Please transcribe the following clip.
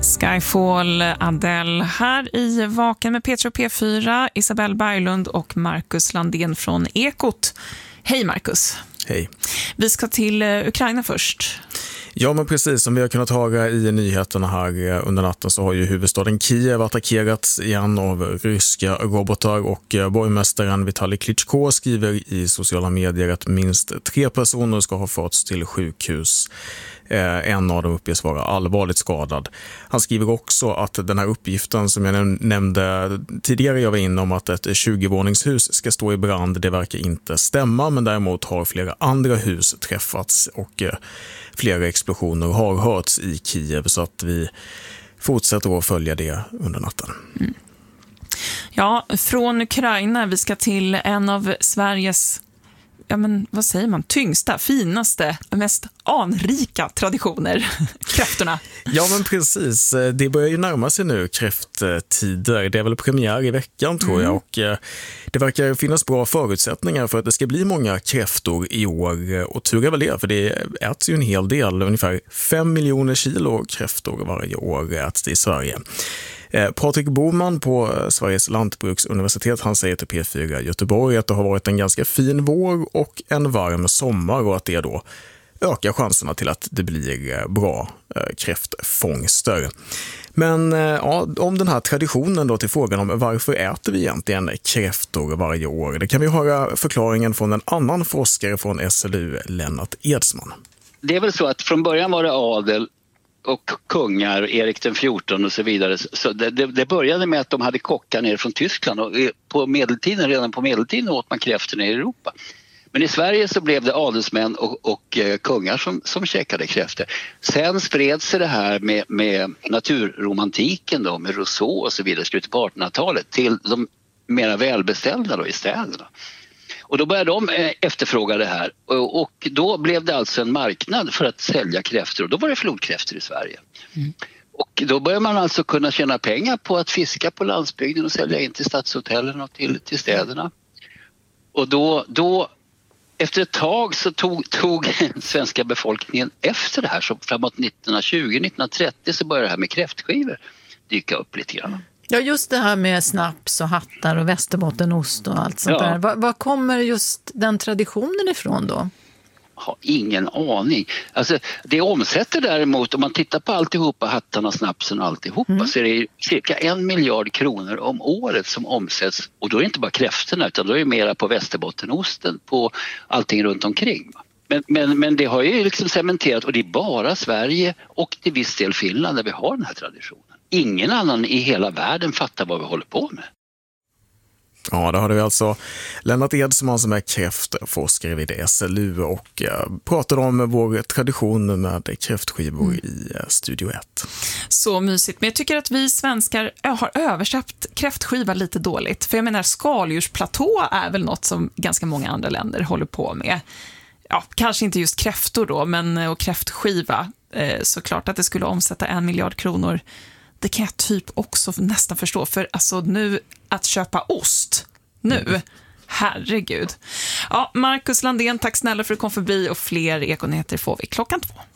Skyfall, Adele här i Vaken med Petra och P4, Isabelle Berglund och Marcus Landén från Ekot. Hej Marcus. Hej. Vi ska till Ukraina först. Ja, men precis som vi har kunnat höra i nyheterna här under natten så har ju huvudstaden Kiev attackerats igen av ryska robotar och borgmästaren Vitali Klitschko skriver i sociala medier att minst 3 personer ska ha förts till sjukhus. En av dem uppges vara allvarligt skadad. Han skriver också att den här uppgiften som jag nämnde tidigare jag var inne om att ett 20-våningshus ska stå i brand, det verkar inte stämma, men däremot har flera andra hus träffats och flera explosioner har hörts i Kiev, så att vi fortsätter att följa det under natten. Mm. Ja, från Ukraina vi ska till en av Sveriges vad säger man, tyngsta, finaste, mest anrika traditioner, kräftorna. Ja, men precis. Det börjar ju närma sig nu kräfttider. Det är väl premiär i veckan tror jag, och det verkar finnas bra förutsättningar för att det ska bli många kräftor i år, och tur är väl det, för det äts ju en hel del, ungefär 5 miljoner kilo kräftor varje år äts det i Sverige. Patrik Boman på Sveriges lantbruksuniversitet, han säger till P4 Göteborg att det har varit en ganska fin vår och en varm sommar, och att det då ökar chanserna till att det blir bra kräftfångster. Men ja, om den här traditionen då, till frågan om varför äter vi egentligen kräftor varje år, det kan vi höra förklaringen från en annan forskare från SLU, Lennart Edsman. Det är väl så att från början var det adel och kungar, Erik den 14 och så vidare. Så det började med att de hade kockar ner från Tyskland, och redan på medeltiden åt man kräftor i Europa. Men i Sverige så blev det adelsmän och kungar som käkade kräftor. Sen spred sig det här med naturromantiken då, med Rousseau och så vidare, slutet på 1800-talet, till de mera välbeställda då i städerna. Och då började de efterfråga det här, och då blev det alltså en marknad för att sälja kräftor, och då var det flodkräftor i Sverige. Mm. Och då började man alltså kunna tjäna pengar på att fiska på landsbygden och sälja in till stadshotellen och till städerna. Och då efter ett tag så tog svenska befolkningen efter det här, så framåt 1920-1930 så började det här med kräftskivor dyka upp lite grann. Ja, just det här med snaps och hattar och västerbottenost och allt sånt där. Var kommer just den traditionen ifrån då? Jag har ingen aning. Alltså, det omsätter däremot, om man tittar på alltihopa, hattarna, snapsen och alltihopa, så är det cirka 1 miljard kronor om året som omsätts. Och då är det inte bara kräftorna, utan då är det mera på västerbottenosten, på allting runt omkring. Men det har ju liksom cementerat, och det är bara Sverige och till viss del Finland där vi har den här traditionen. Ingen annan i hela världen fattar vad vi håller på med. Ja, då hade vi alltså Lennart Edsman som är kräftforskare vid SLU och pratade om vår tradition med kräftskivor i Studio 1. Så mysigt, men jag tycker att vi svenskar har översatt kräftskiva lite dåligt. För jag menar, skaldjursplatå är väl något som ganska många andra länder håller på med. Ja, kanske inte just kräftor då, men och kräftskiva, såklart att det skulle omsätta 1 miljard kronor. Det kan jag typ också nästan förstå. För alltså nu, att köpa ost nu, herregud. Ja, Marcus Landén, tack snälla för att du kom förbi, och fler Ekonyheter får vi 2:00.